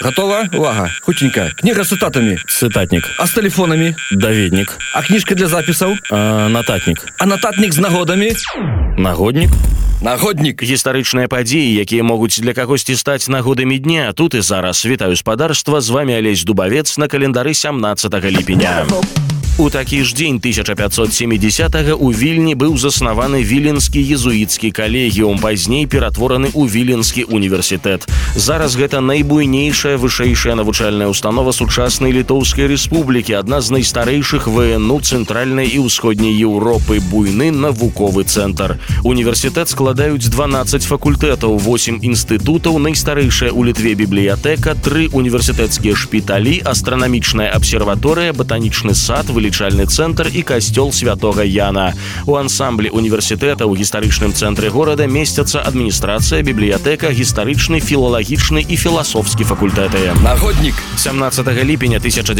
Готова? Увага. Хутенька. Книга с цитатами. Цытатнік. А с телефонами? Даведнік. А книжка для записов? Нататнік. А нотатник с нагодами? Нагоднік. Нагодник. Гістарычныя падзеі, якія могуць для кагосьці стаць нагодамі дня. Тут і зараз. Вітаю спадарства, з вами Алесь Дубавец на календары 17 ліпеня. У такі ж дзень 1570-го у Вільні быў заснаваны Віленскі езуіцкі калегіум, пазней ператвораны ў Віленскі універсітэт. Зараз гэта найбуйнейшая вышэйшая навучальная установа сучаснай Літоўскай рэспублікі, адна з найстарэйшых ВНУ цэнтральнай і ўсходняй Еўропы, буйны навуковы цэнтр. Універсітэт складаюць 12 факультэтаў, 8 інстытутаў, найстарэйшая ў Літве бібліятэка, 3 універсітэцкія шпіталі, астранамічная абсерваторыя, батанічны сад, вылічальны цэнтр і касцёл святога Яна. У ансамблі універсітэта ў гістарычным цэнтры горада месцяцца адміністрацыя, бібліятэка, гістарычны, філалагічны і філасофскі факультэты. Нагодник. 17 ліпеня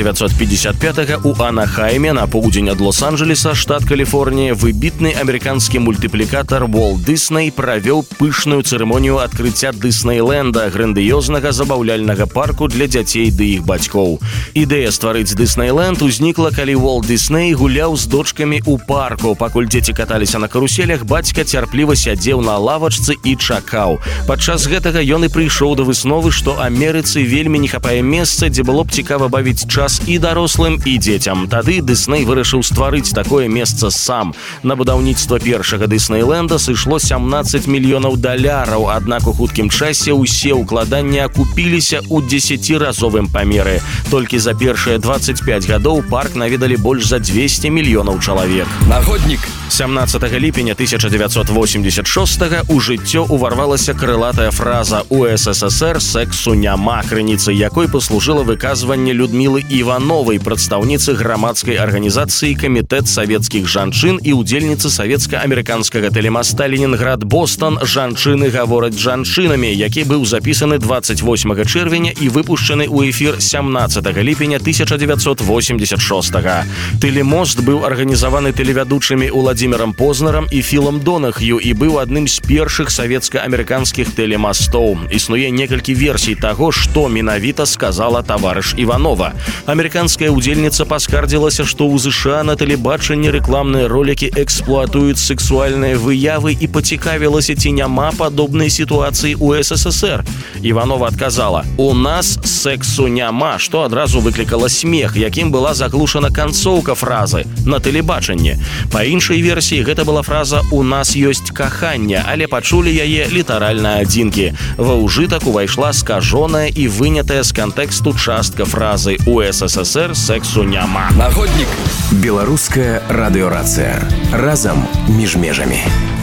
1955 у Анахайме на поўдзень ад Лос-Анджелеса, штат Каліфорнія, выбітны амерыканскі мультыплікатар Уолт Дысней правёў пышную цырымонію адкрыцця Дыснейленда, грандыёзнага забаўляльнага парку для дзяцей ды іх бацькоў. Ідэя стварыць Дыснейленд узнікла, калі Уолт Дысней гуляў з дочкамі ў парку. Пакуль дзеці каталіся на каруселях, бацька цярпліва сядзеў на лавачцы і чакаў. Падчас гэтага ён і прыйшоў да высновы, што Амерыцы вельмі не хапае месца, дзе было б цікава бавіць час і дарослым, і дзецям. Тады Дысней вырашыў стварыць такое месца сам. На будаўніцтва першага Дыснейленда сышло $17 мільёнаў, аднак у хуткім часе ўсе ўкладанні акупіліся ў 10-разовым памеры. Толькі за першыя 25 гадоў парк наведалі больш за 200 мільёнаў чалавек. Нагодник. 17 ліпеня 1986 у жыццё уварвалася крылатая фраза «У СССР сексу няма», крыніцай якой паслужыла выказванне Людмілы Івановай, прадстаўніцы грамадскай арганізацыі «Камітэт савецкіх жанчын» і ўдзельніцы савецка-амерыканскага тэлемаста «Ленінград-Бостон. Жанчыны гавораць жанчынамі», які быў запісаны 28 чэрвеня і выпушчаны ў эфір 17 ліпеня 1986. Тэлемост быў арганізаваны тэлевядучымі Уладзімірам Познерам і Філам Донахью і быў адным з першых савецка-амерыканскіх тэлемастоў. Існуе некалькі версій таго, што менавіта сказала таварыш Іванова. Амерыканская ўдзельніца паскардзілася, што ў ЗША на тэлебачанні рэкламныя ролікі эксплуатуюць сексуальныя выявы і пацікавілася, ці няма падобнай сітуацыі ў СССР. Іванова адказала: «У нас сексу няма», што адразу выклікала смех, якім была заглушана канцоўка фразы на тэлебачанні. Па іншай версіі, гэта была фраза «У нас ёсць каханне», але пачулі яе літаральна адзінкі. Ва ўжытак увайшла скажоная і вынятая з кантэксту частка фразы «У СССР сексу няма». Нагодник. Беларуская радыёрацыя. Разам між межамі.